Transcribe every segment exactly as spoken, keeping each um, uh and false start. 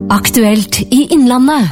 Aktuelt i Innlandet.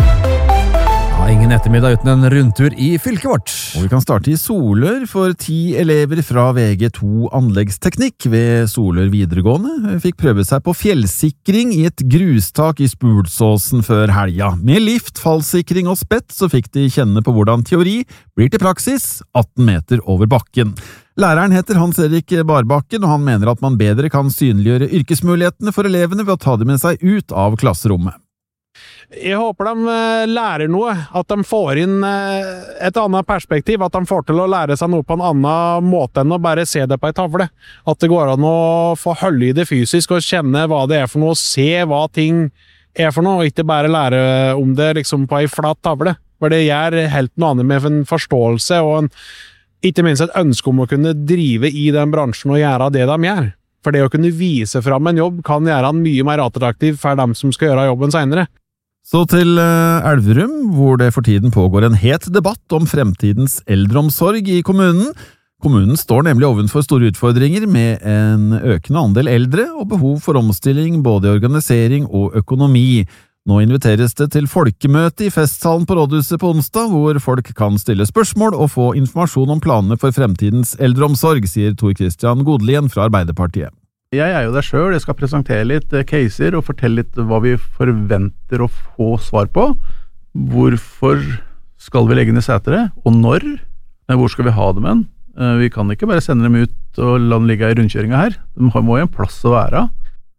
Ja, ingen ettermiddag uten en rundtur i fylket vårt. Og vi kan starte i Solør for ti elever fra V G to anleggsteknikk ved Solør videregående fikk prøve seg på fjellsikring i et grustak i Spulsåsen før helga. Med lift, fallsikring og spett så fikk de kjenne på hvordan teori blir til praksis atten meter over bakken. Læreren heter Hans-Erik Barbakken, og han mener at man bedre kan synliggjøre yrkesmulighetene for elevene ved å ta dem med seg ut av klasserommet. Jeg håper de lærer noe, at de får inn et annet perspektiv, at de får til å lære seg noe på en annen måte enn å bare se det på en tavle. At det går an å få holde i det fysisk og kjenne hva det er for noe, se hva ting er for noe, og ikke bare lære om det liksom på en flat tavle. For det gjør helt noe annet med en forståelse og en, ikke minst et ønske om å kunne drive i den bransjen og gjøre det de gjør. For det å kunne vise fram en jobb kan gjøre han mye mer attraktiv for dem som skal gjøre jobben senere. Så til Elverum, hvor det for tiden pågår en het debatt om fremtidens eldreomsorg i kommunen. Kommunen står nemlig overfor store utfordringer med en økende andel eldre og behov for omstilling både i organisering og økonomi. Nå inviteres det til folkemøte i festsalen på Rådhuset på onsdag, hvor folk kan stille spørsmål og få informasjon om planene for fremtidens eldreomsorg, sier Tor Christian Godlien fra Arbeiderpartiet. Jeg er jo der selv, jeg skal presentere litt caser og fortelle litt hva vi forventer å få svar på. Hvorfor skal vi legge ned setere, og når? Hvor skal vi ha dem hen? Vi kan ikke bare sende dem ut og la dem ligge i rundkjøringa her. De må jo en plass å være.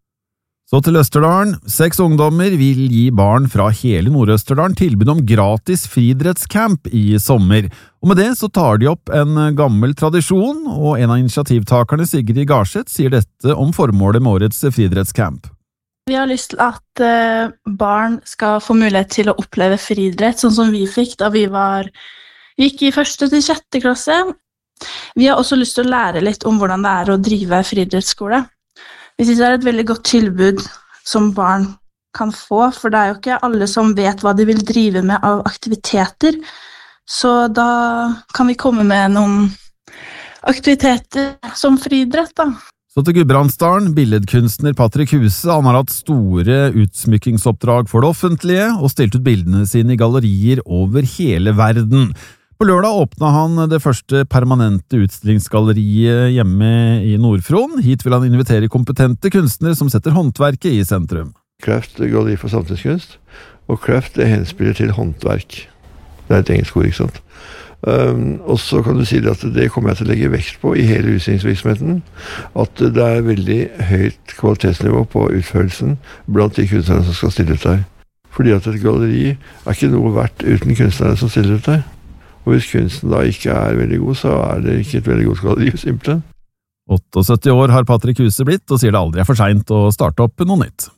Så til Østerdalen. Seks ungdommer vil gi barn fra hele Nord-Østerdalen tilbud om gratis friidrettscamp i sommer. Og med det så tar de opp en gammel tradisjon, og en av initiativtakerne, Sigrid Garseth, sier dette om formålet med årets friidrettscamp. Vi har lyst til at uh, barn skal få mulighet til å oppleve friidrett, sånn som vi fikk da vi var, gikk i første til sjette klasse. Vi har også lyst til å lære litt om hvordan det er å drive friidrettsskole. Vi synes det er et veldig godt tilbud som barn kan få, for det er jo ikke alle som vet hva de vil drive med av aktiviteter, så da kan vi komme med noen aktiviteter som friidrett da. Så til Gudbrandsdalen, billedkunstner Patrick Huse, han har hatt store utsmykkingsoppdrag for det offentlige og stilt ut bildene sine i gallerier over hele verden. På lørdag åpnet han det første permanente utstillingsgalleriet hjemme i Nord-Fron. Hit vil han invitere kompetente kunstnere som setter håndverket i sentrum. Craft er galleri for samtidskunst, og craft er henspiller til håndverk. Det er et engelsk ord, ikke sant? Um, og så kan du si at det kommer jeg til å legge vekt på i hele utstillingsvirksomheten, at det er veldig høyt kvalitetsnivå på utførelsen blant de kunstnerne som skal stille ut der. Fordi at et galleri er ikke noe verdt uten kunstnerne som stiller ut der. Og hvis kunsten da ikke er veldig god, så er det ikke et veldig godt galleri, simpelthen. syttiåtte år har Patrick Huse blitt, og sier det aldri er for sent å starte opp noe nytt.